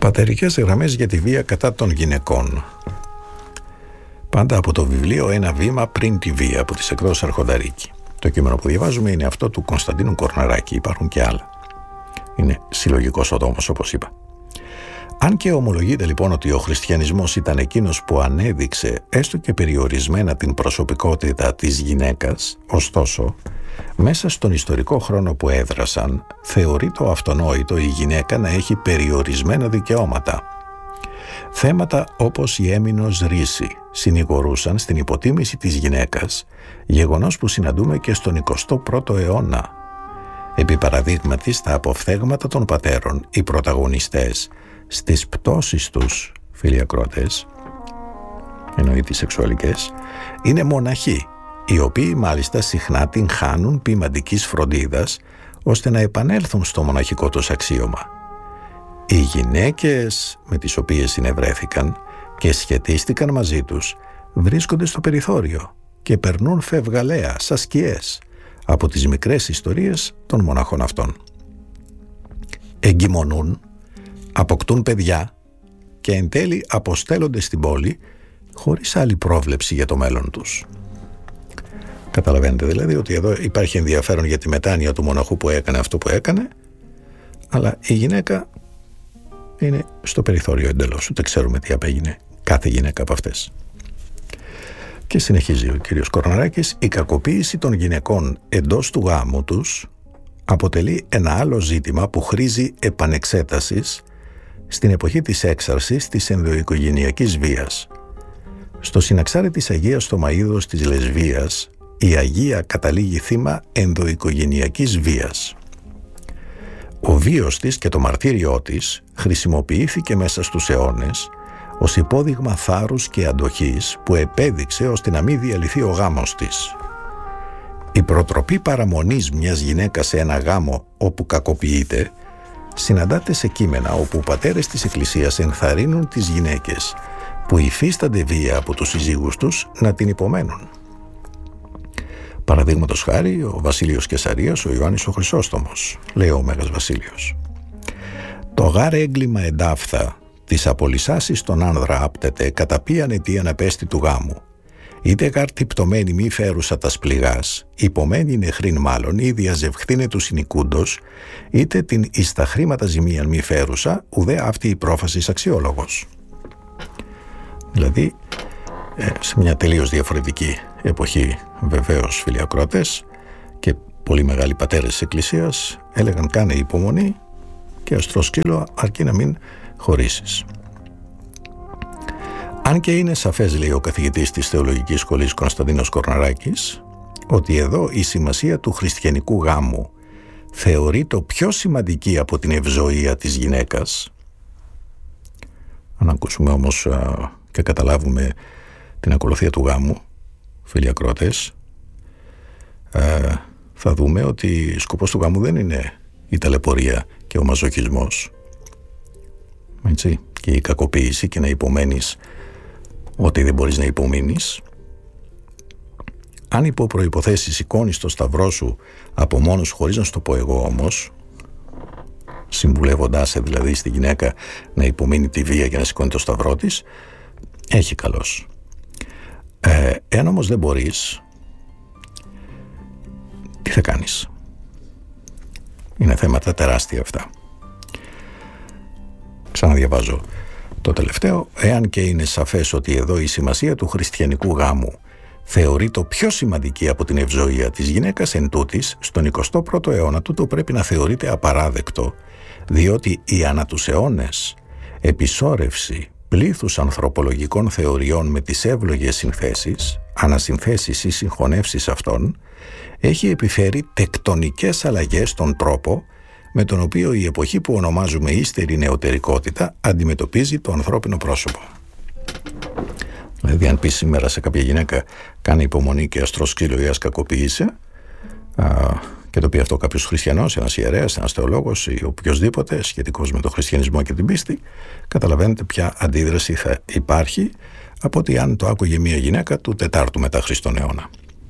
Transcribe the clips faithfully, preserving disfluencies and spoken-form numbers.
Πατερικές γραμμές για τη βία κατά των γυναικών. Πάντα από το βιβλίο «Ένα βήμα πριν τη βία» από τις εκδόσεις Αρχονταρίκη. Το κείμενο που διαβάζουμε είναι αυτό του Κωνσταντίνου Κορναράκη. Υπάρχουν και άλλα. Είναι συλλογικός ο τόμος, όπως είπα. Αν και ομολογείται λοιπόν ότι ο χριστιανισμός ήταν εκείνος που ανέδειξε έστω και περιορισμένα την προσωπικότητα της γυναίκας, ωστόσο, μέσα στον ιστορικό χρόνο που έδρασαν, θεωρεί το αυτονόητο η γυναίκα να έχει περιορισμένα δικαιώματα. Θέματα όπως η έμεινος ρίση συνηγορούσαν στην υποτίμηση της γυναίκας, γεγονός που συναντούμε και στον εικοστό πρώτο αιώνα. Επί παραδείγματι, στα αποφθέγματα των πατέρων, οι πρωταγωνιστές στις πτώσεις τους, φίλοι ακροατές, εννοεί τις σεξουαλικές, είναι μοναχοί, οι οποίοι μάλιστα συχνά την χάνουν ποιμαντικής φροντίδας, ώστε να επανέλθουν στο μοναχικό τους αξίωμα. Οι γυναίκες με τις οποίες συνευρέθηκαν και σχετίστηκαν μαζί τους βρίσκονται στο περιθώριο και περνούν φευγαλαία, σαν σκιές, από τις μικρές ιστορίες των μοναχών αυτών. Εγκυμονούν, αποκτούν παιδιά και εν τέλει αποστέλλονται στην πόλη χωρίς άλλη πρόβλεψη για το μέλλον τους. Καταλαβαίνετε δηλαδή ότι εδώ υπάρχει ενδιαφέρον για τη μετάνοια του μοναχού που έκανε αυτό που έκανε, αλλά η γυναίκα είναι στο περιθώριο εντελώς, ούτε ξέρουμε τι απέγινε κάθε γυναίκα από αυτές. Και συνεχίζει ο κύριος Κορναράκης, η κακοποίηση των γυναικών εντός του γάμου τους αποτελεί ένα άλλο ζήτημα που χρήζει επανεξέτασης στην εποχή της έξαρσης της ενδοοικογενειακής βίας. Στο συναξάρι της Αγίας Θωμαΐδος της Λεσβίας, η Αγία καταλήγει θύμα ενδοοικογενειακής βίας. Ο βίος της και το μαρτύριό της χρησιμοποιήθηκε μέσα στους αιώνες ως υπόδειγμα θάρρους και αντοχής που επέδειξε ώστε να μην διαλυθεί ο γάμος της. Η προτροπή παραμονής μιας γυναίκας σε ένα γάμο όπου κακοποιείται συναντάται σε κείμενα όπου οι πατέρες της Εκκλησίας ενθαρρύνουν τις γυναίκες που υφίστανται βία από τους συζύγους τους να την υπομένουν. Παραδείγματος χάρη ο Βασίλειος Κεσαρίας, ο Ιωάννης ο Χρυσόστομος, λέει ο Μέγας Βασίλειος. Το γάρ έγκλημα εντάφθα της απολυσάσης των άνδρα άπτεται κατά ποιαν αιτίαν απέστη του γάμου. Είτε γάρ τυπτωμένη μη φέρουσα τας πληγάς, υπομένη νεχρήν μάλλον, ή διαζευχθήνε του συνοικούντος, είτε την εις τα χρήματα ζημίαν μη φέρουσα, ουδέ αυτή η πρόφασης αξιόλογος. Δηλαδή, σε μια τελείως διαφορετική εποχή, βεβαίως φίλοι ακροατές, και πολύ μεγάλοι πατέρες της Εκκλησίας έλεγαν κάνε υπομονή και αστρό σκύλο αρκεί να μην χωρίσεις. Αν και είναι σαφές, λέει ο καθηγητής της Θεολογικής Σχολής Κωνσταντίνος Κορναράκης, ότι εδώ η σημασία του χριστιανικού γάμου θεωρεί το πιο σημαντική από την ευζοία της γυναίκας. Αν ακούσουμε όμως α, και καταλάβουμε την ακολουθία του γάμου, φίλοι ακροατές, α, θα δούμε ότι σκοπός του γάμου δεν είναι η ταλαιπωρία και ο μαζοχισμός, έτσι, και η κακοποίηση και να υπομένεις ότι δεν μπορείς να υπομείνεις. Αν υπό προϋποθέσεις σηκώνεις το σταυρό σου από μόνος σου, χωρίς να σου το πω εγώ όμως, συμβουλεύοντάς σε δηλαδή στη γυναίκα να υπομείνει τη βία και να σηκώνει το σταυρό της, έχει καλώς. Ε, εάν όμως δεν μπορείς, τι θα κάνεις? Είναι θέματα τεράστια αυτά. Ξαναδιαβάζω το τελευταίο. Εάν και είναι σαφές ότι εδώ η σημασία του χριστιανικού γάμου θεωρεί το πιο σημαντική από την ευζοία της γυναίκας, εν τούτης, στον εικοστό πρώτο αιώνα τούτο πρέπει να θεωρείται απαράδεκτο, διότι η ανά τους αιώνες επισόρευση πλήθους ανθρωπολογικών θεωριών με τις εύλογες συνθέσεις, ανασυνθέσεις ή συγχωνεύσεις αυτών, έχει επιφέρει τεκτονικές αλλαγές στον τρόπο με τον οποίο η εποχή που ονομάζουμε ύστερη νεωτερικότητα αντιμετωπίζει το ανθρώπινο πρόσωπο. Δηλαδή, αν πει σήμερα σε κάποια γυναίκα κάνει υπομονή και αστρό σκύλο ή ας κακοποιείσαι, και το πει αυτό κάποιος χριστιανός, ένας ιερέας, ένας θεολόγος ή οποιοσδήποτε σχετικός με τον χριστιανισμό και την πίστη, καταλαβαίνετε ποια αντίδραση θα υπάρχει από ότι αν το άκουγε μια γυναίκα του τετάρτου μετά Χριστόν αιώνα.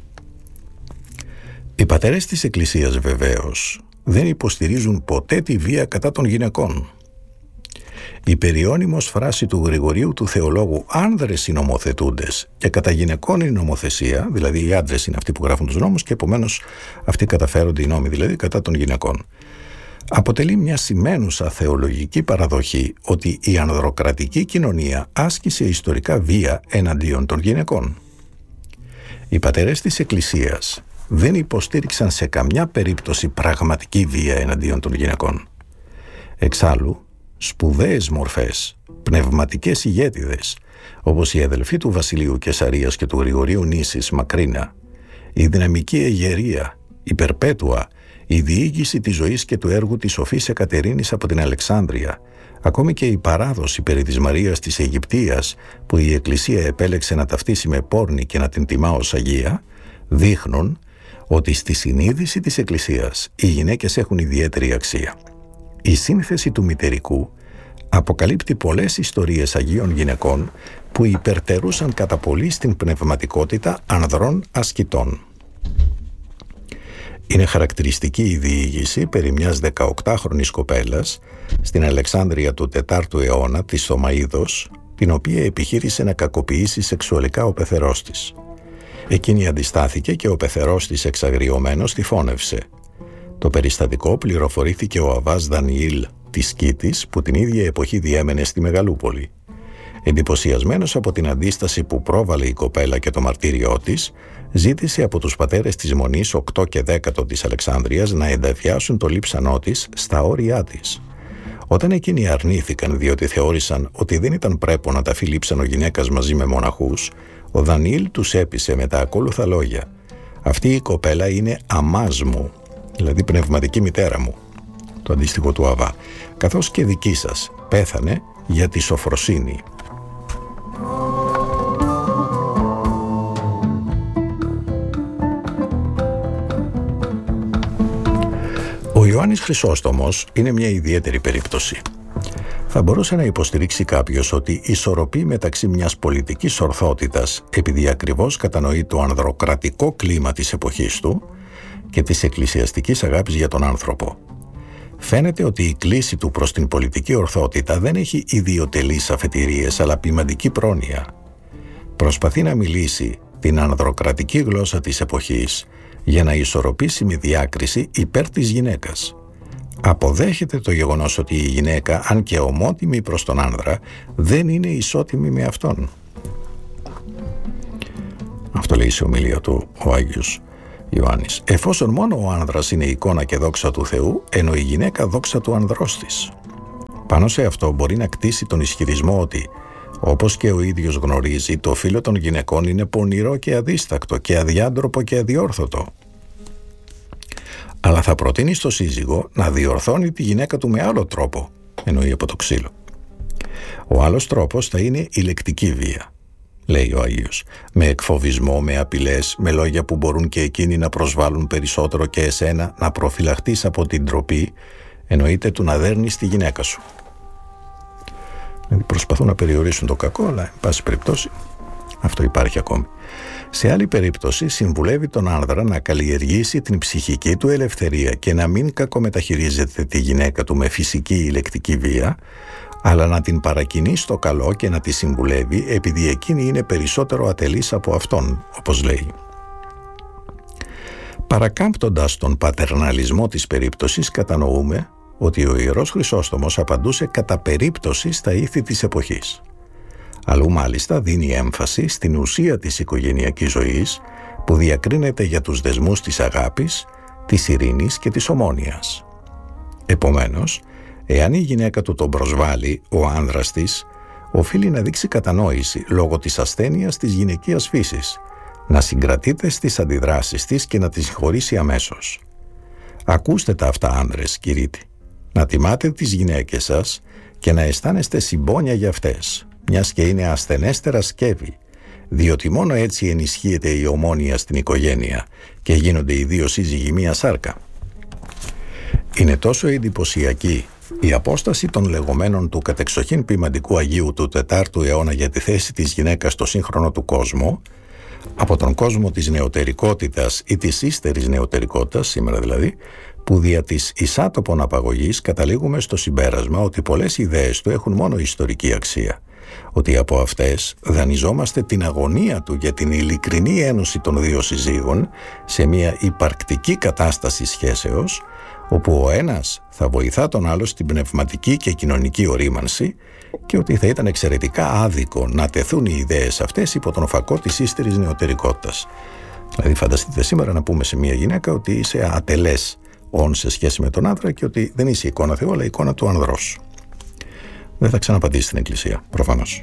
Οι πατέρες της Εκκλησίας βεβαίως δεν υποστηρίζουν ποτέ τη βία κατά των γυναικών. Η περιώνυμος φράση του Γρηγορίου του Θεολόγου «Άνδρες οι νομοθετούντες» και κατά γυναικών η νομοθεσία, δηλαδή οι άντρες είναι αυτοί που γράφουν τους νόμους και επομένως αυτοί καταφέρονται οι νόμοι δηλαδή κατά των γυναικών, αποτελεί μια σημαίνουσα θεολογική παραδοχή ότι η ανδροκρατική κοινωνία άσκησε ιστορικά βία εναντίον των γυναικών. Οι πατέρες της Εκκλησίας δεν υποστήριξαν σε καμιά περίπτωση πραγματική βία εναντίον των γυναικών. Εξάλλου, σπουδαίες μορφές, πνευματικές ηγέτιδες, όπως η αδελφή του Βασιλείου Κεσαρίας και του Γρηγορίου Νήσης Μακρίνα, η δυναμική Αιγερία, η Περπέτουα, η διοίκηση της ζωής και του έργου της Σοφής Εκατερίνης από την Αλεξάνδρεια, ακόμη και η παράδοση περί της Μαρίας της Αιγυπτίας που η Εκκλησία επέλεξε να ταυτίσει με πόρνη και να την τιμά ως Αγία, δείχνουν ότι στη συνείδηση της Εκκλησίας οι γυναίκες έχουν ιδιαίτερη αξία. Η σύνθεση του μητερικού αποκαλύπτει πολλές ιστορίες Αγίων γυναικών που υπερτερούσαν κατά πολύ στην πνευματικότητα ανδρών ασκητών. Είναι χαρακτηριστική η διήγηση περί μιας δεκαοκτάχρονης κοπέλας στην Αλεξάνδρεια του τετάρτου αιώνα, της Θωμαΐδος, την οποία επιχείρησε να κακοποιήσει σεξουαλικά ο πεθερός της. Εκείνη αντιστάθηκε και ο πεθερός της εξαγριωμένος τη φώνευσε. Το περιστατικό πληροφορήθηκε ο Αββάς Δανιήλ της Σκήτης, που την ίδια εποχή διέμενε στη Μεγαλούπολη. Εντυπωσιασμένος από την αντίσταση που πρόβαλε η κοπέλα και το μαρτύριό της, ζήτησε από τους πατέρες της Μονής οκτώ και δέκα της Αλεξάνδρειας να ενταφιάσουν το λείψανό της στα όρια της. Όταν εκείνοι αρνήθηκαν διότι θεώρησαν ότι δεν ήταν πρέπον να ταφεί λείψανο γυναίκας μαζί με μοναχούς, ο Δανιήλ τους έπεισε με τα ακόλουθα λόγια: «Αυτή η κοπέλα είναι αμάς μου, δηλαδή πνευματική μητέρα μου», το αντίστοιχο του Αββά, «καθώς και δική σας, πέθανε για τη σοφροσύνη». Ο Ιωάννης Χρυσόστομος είναι μια ιδιαίτερη περίπτωση. Θα μπορούσε να υποστηρίξει κάποιος ότι η ισορροπή μεταξύ μιας πολιτικής ορθότητας, επειδή ακριβώς κατανοεί το ανδροκρατικό κλίμα της εποχής του, και της εκκλησιαστικής αγάπης για τον άνθρωπο. Φαίνεται ότι η κλίση του προς την πολιτική ορθότητα δεν έχει ιδιοτελείς αφετηρίες, αλλά ποιμαντική πρόνοια. Προσπαθεί να μιλήσει την ανδροκρατική γλώσσα της εποχής για να ισορροπήσει με διάκριση υπέρ της γυναίκας. Αποδέχεται το γεγονός ότι η γυναίκα, αν και ομότιμη προς τον άνδρα, δεν είναι ισότιμη με αυτόν. Αυτό λέει σε ομιλία του ο Άγιος Ιωάννης. Εφόσον μόνο ο άνδρας είναι εικόνα και δόξα του Θεού, ενώ η γυναίκα δόξα του ανδρός της. Πάνω σε αυτό μπορεί να κτίσει τον ισχυρισμό ότι, όπως και ο ίδιος γνωρίζει, το φύλο των γυναικών είναι πονηρό και αδίστακτο και αδιάντροπο και αδιόρθωτο. Αλλά θα προτείνει στο σύζυγο να διορθώνει τη γυναίκα του με άλλο τρόπο, εννοεί από το ξύλο. Ο άλλος τρόπος θα είναι η λεκτική βία, λέει ο Άγιος, με εκφοβισμό, με απειλές, με λόγια που μπορούν και εκείνοι να προσβάλλουν περισσότερο και εσένα να προφυλαχτείς από την ντροπή, εννοείται του να δέρνεις τη γυναίκα σου. Δηλαδή προσπαθούν να περιορίσουν το κακό, αλλά εν πάση περιπτώσει αυτό υπάρχει ακόμη. Σε άλλη περίπτωση συμβουλεύει τον άνδρα να καλλιεργήσει την ψυχική του ελευθερία και να μην κακομεταχειρίζεται τη γυναίκα του με φυσική ή λεκτική βία, αλλά να την παρακινεί στο καλό και να τη συμβουλεύει επειδή εκείνη είναι περισσότερο ατελής από αυτόν, όπως λέει. Παρακάμπτοντας τον πατερναλισμό της περίπτωσης, κατανοούμε ότι ο Ιερός Χρυσόστομος απαντούσε κατά περίπτωση στα ήθη της εποχής. Αλλού μάλιστα δίνει έμφαση στην ουσία της οικογενειακής ζωής που διακρίνεται για τους δεσμούς της αγάπης, της ειρήνης και της ομόνοιας. Επομένως, εάν η γυναίκα του τον προσβάλλει, ο άνδρας της οφείλει να δείξει κατανόηση λόγω της ασθένειας της γυναικείας φύσης, να συγκρατείται στις αντιδράσεις της και να τη συγχωρήσει αμέσως. Ακούστε τα αυτά, άνδρες, κηρύττει. Να τιμάτε τις γυναίκες σας και να αισθάνεστε συμπόνια για αυτές, μιας και είναι ασθενέστερα σκεύη, διότι μόνο έτσι ενισχύεται η ομόνοια στην οικογένεια και γίνονται οι δύο σύζυγοι μία σάρκα. Είναι τόσο εντυπωσιακή η απόσταση των λεγόμενων του κατεξοχήν ποιμαντικού Αγίου του τετάρτου αιώνα για τη θέση της γυναίκας στο σύγχρονο του κόσμο, από τον κόσμο της νεωτερικότητας ή της ύστερης νεωτερικότητας, σήμερα δηλαδή, που δια της εισάτοπων απαγωγής καταλήγουμε στο συμπέρασμα ότι πολλές ιδέες του έχουν μόνο ιστορική αξία, ότι από αυτές δανειζόμαστε την αγωνία του για την ειλικρινή ένωση των δύο συζύγων σε μια υπαρκτική κατάσταση σχέσεως, όπου ο ένας θα βοηθά τον άλλο στην πνευματική και κοινωνική ορίμανση και ότι θα ήταν εξαιρετικά άδικο να τεθούν οι ιδέες αυτές υπό τον φακό της ύστερης νεωτερικότητας. Δηλαδή φανταστείτε σήμερα να πούμε σε μια γυναίκα ότι είσαι ατελές όν σε σχέση με τον άντρα και ότι δεν είσαι εικόνα Θεού αλλά εικόνα του ανδρός. Δεν θα ξαναπατήσει στην Εκκλησία, προφανώς.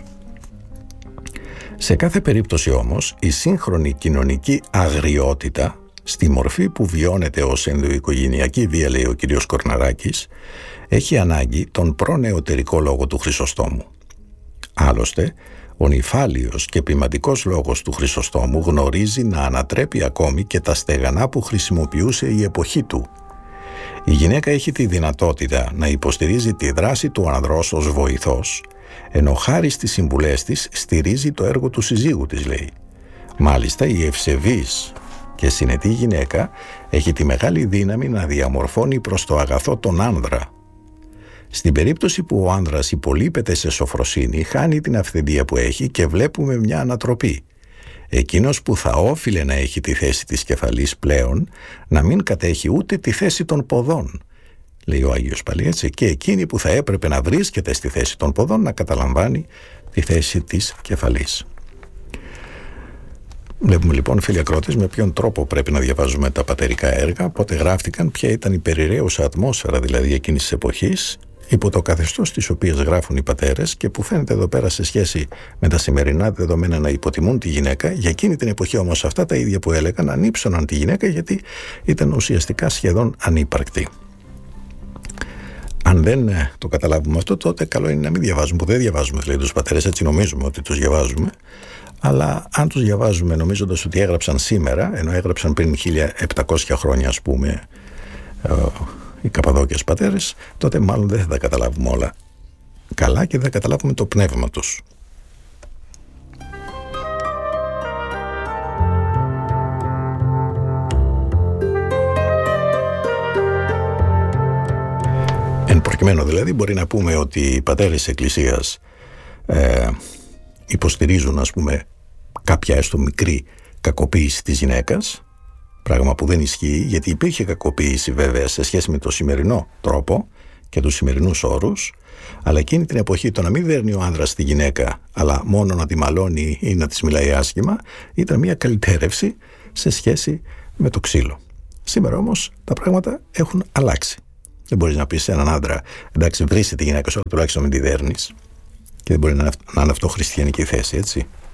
Σε κάθε περίπτωση όμως, η σύγχρονη κοινωνική αγριότητα, στη μορφή που βιώνεται ως ενδοοικογενειακή βία, λέει ο κ. Κορναράκης, έχει ανάγκη τον προνεωτερικό λόγο του Χρυσοστόμου. Άλλωστε, ο νυφάλιος και ποιηματικός λόγος του Χρυσοστόμου γνωρίζει να ανατρέπει ακόμη και τα στεγανά που χρησιμοποιούσε η εποχή του. Η γυναίκα έχει τη δυνατότητα να υποστηρίζει τη δράση του ανδρός ως βοηθός, ενώ χάρη στις συμβουλές της στηρίζει το έργο του συζύγου της, λέει. Μάλιστα, η ευσεβής και συνετή γυναίκα έχει τη μεγάλη δύναμη να διαμορφώνει προς το αγαθό τον άνδρα. Στην περίπτωση που ο άνδρας υπολείπεται σε σοφροσύνη, χάνει την αυθεντία που έχει και βλέπουμε μια ανατροπή. Εκείνος που θα όφιλε να έχει τη θέση της κεφαλής πλέον, να μην κατέχει ούτε τη θέση των ποδών, λέει ο Άγιος πάλι έτσι, και εκείνη που θα έπρεπε να βρίσκεται στη θέση των ποδών να καταλαμβάνει τη θέση της κεφαλής. Βλέπουμε λοιπόν, φίλοι ακρότες, με ποιον τρόπο πρέπει να διαβάζουμε τα πατερικά έργα, πότε γράφτηκαν, ποια ήταν η περιραίουσα ατμόσφαιρα δηλαδή εκείνης της εποχής, υπό το καθεστώς τις οποίες γράφουν οι πατέρες και που φαίνεται εδώ πέρα σε σχέση με τα σημερινά δεδομένα να υποτιμούν τη γυναίκα. Για εκείνη την εποχή όμως αυτά τα ίδια που έλεγαν ανύψωναν τη γυναίκα γιατί ήταν ουσιαστικά σχεδόν ανύπαρκτη. Αν δεν το καταλάβουμε αυτό, τότε καλό είναι να μην διαβάζουμε, που δεν διαβάζουμε δηλαδή τους πατέρες, έτσι νομίζουμε ότι τους διαβάζουμε. Αλλά αν τους διαβάζουμε νομίζοντας ότι έγραψαν σήμερα, ενώ έγραψαν πριν χίλια επτακόσια χρόνια ας πούμε οι Καπαδόκιες πατέρες, τότε μάλλον δεν θα τα καταλάβουμε όλα καλά και δεν θα καταλάβουμε το πνεύμα τους. Εν προκειμένου δηλαδή μπορεί να πούμε ότι οι πατέρες της Εκκλησίας ε, υποστηρίζουν ας πούμε κάποια έστω μικρή κακοποίηση της γυναίκας, πράγμα που δεν ισχύει γιατί υπήρχε κακοποίηση βέβαια σε σχέση με το σημερινό τρόπο και τους σημερινούς όρους, αλλά εκείνη την εποχή το να μην δέρνει ο άνδρας τη γυναίκα αλλά μόνο να τη μαλώνει ή να της μιλάει άσχημα ήταν μια καλυτέρευση σε σχέση με το ξύλο. Σήμερα όμως τα πράγματα έχουν αλλάξει. Δεν μπορείς να πεις σε έναν άντρα εντάξει βρίσκει τη γυναίκα σου, τουλάχιστον μην τη δέρνεις, και δεν μπορεί να είναι αυτό χριστιανική θέση, έτσι.